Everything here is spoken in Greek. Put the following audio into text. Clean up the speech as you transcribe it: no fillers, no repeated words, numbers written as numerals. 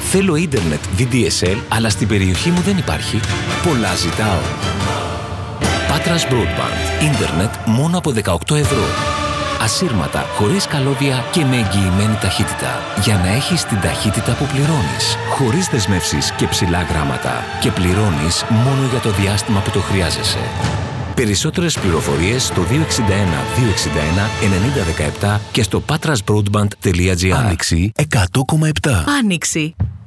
Θέλω ίντερνετ VDSL, αλλά στην περιοχή μου δεν υπάρχει. Πολλά ζητάω. Patras Broadband. Ίντερνετ μόνο από 18 ευρώ. Ασύρματα, χωρίς καλώδια και με εγγυημένη ταχύτητα. Για να έχεις την ταχύτητα που πληρώνεις. Χωρίς δεσμεύσεις και ψηλά γράμματα. Και πληρώνεις μόνο για το διάστημα που το χρειάζεσαι. Περισσότερες πληροφορίες στο 261 261 9017 και στο patrasbroadband.gr. Άνοιξη 100,7. Άνοιξη.